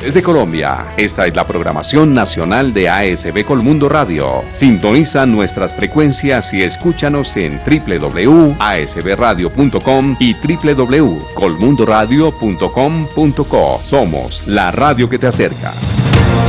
regiones de Colombia. Esta es la programación nacional de ASB Colmundo Radio. Sintoniza nuestras frecuencias y escúchanos en www.asbradio.com y www.colmundoradio.com.co. Somos la radio que te acerca.